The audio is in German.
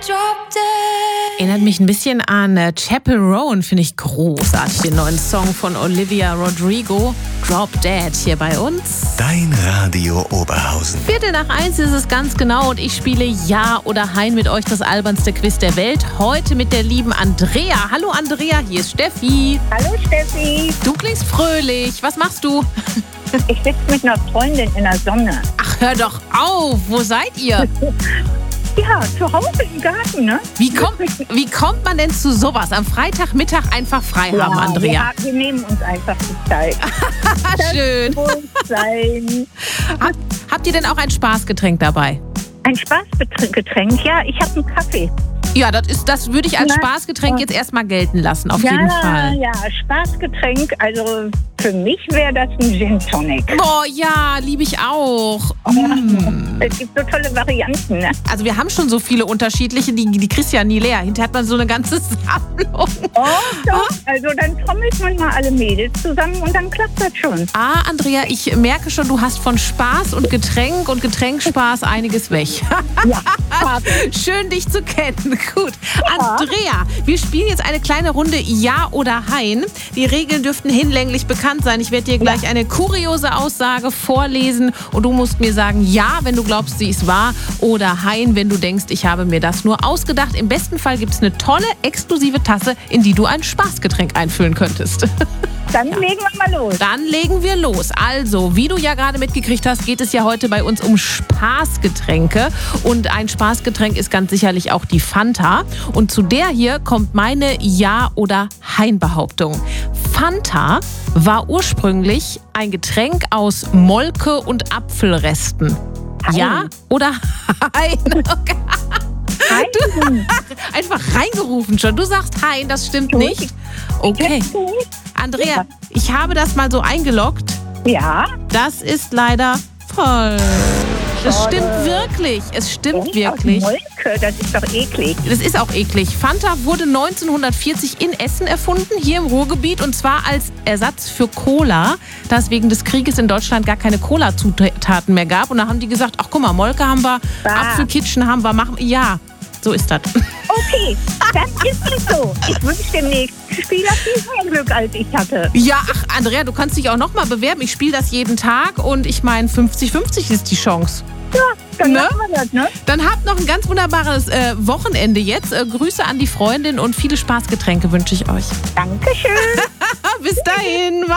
Erinnert mich ein bisschen an Chapel Roan, finde ich großartig, den neuen Song von Olivia Rodrigo, Drop Dead, hier bei uns. Dein Radio Oberhausen. 1:15 ist es ganz genau und ich spiele Ja oder Hein mit euch, das albernste Quiz der Welt. Heute mit der lieben Andrea. Hallo Andrea, hier ist Steffi. Hallo Steffi. Du klingst fröhlich. Was machst du? Ich sitze mit einer Freundin in der Sonne. Ach, hör doch auf. Wo seid ihr? Ja, zu Hause im Garten, ne? Wie kommt man denn zu sowas? Am Freitagmittag einfach frei haben, Andrea? Ja, wir nehmen uns einfach die Zeit. Schön. Das muss sein. Habt ihr denn auch ein Spaßgetränk dabei? Ein Spaßgetränk? Ja, ich habe einen Kaffee. Ja, das würde ich als Spaßgetränk jetzt erstmal gelten lassen, auf jeden Fall. Ja, Spaßgetränk, also für mich wäre das ein Gin Tonic. Boah, ja, liebe ich auch. Es gibt so tolle Varianten, ne? Also wir haben schon so viele unterschiedliche, die kriegst du ja nie leer. Hinterher hat man so eine ganze Sammlung. Oh, doch. Also dann trommelt man mal alle Mädels zusammen und dann klappt das schon. Andrea, ich merke schon, du hast von Spaß und Getränkspaß einiges weg. Ja, schön, dich zu kennen. Gut. Ja. Andrea, wir spielen jetzt eine kleine Runde Ja oder Hein. Die Regeln dürften hinlänglich bekannt sein. Ich werde dir gleich eine kuriose Aussage vorlesen und du musst mir sagen Ja, wenn du glaubst, sie ist wahr, oder Hein, wenn du denkst, ich habe mir das nur ausgedacht. Im besten Fall gibt es eine tolle, exklusive Tasse, in die du ein Spaßgetränk einfüllen könntest. Dann legen wir mal los. Dann legen wir los. Also, wie du ja gerade mitgekriegt hast, geht es ja heute bei uns um Spaßgetränke. Und ein Spaßgetränk ist ganz sicherlich auch die Fanta. Und zu der hier kommt meine Ja- oder Hein-Behauptung. Fanta war ursprünglich ein Getränk aus Molke und Apfelresten. Hein. Ja oder Hein? Okay. Du, einfach reingerufen schon. Du sagst Hein, das stimmt nicht. Okay. Andrea, ich habe das mal so eingeloggt. Ja. Das ist leider falsch. Das stimmt wirklich. Es stimmt wirklich. Molke, das ist doch eklig. Das ist auch eklig. Fanta wurde 1940 in Essen erfunden, hier im Ruhrgebiet, und zwar als Ersatz für Cola, da es wegen des Krieges in Deutschland gar keine Cola-Zutaten mehr gab. Und da haben die gesagt, ach guck mal, Molke haben wir, Apfelkitschen haben wir, machen wir. Ja, so ist das. Okay, das ist nicht so. Ich wünsche dem nächsten Spieler viel mehr Glück, als ich hatte. Ja, ach Andrea, du kannst dich auch noch mal bewerben. Ich spiele das jeden Tag und ich meine, 50-50 ist die Chance. Ja, dann machen wir das, ne? Dann habt noch ein ganz wunderbares Wochenende jetzt. Grüße an die Freundin und viele Spaßgetränke wünsche ich euch. Dankeschön. Bis dahin.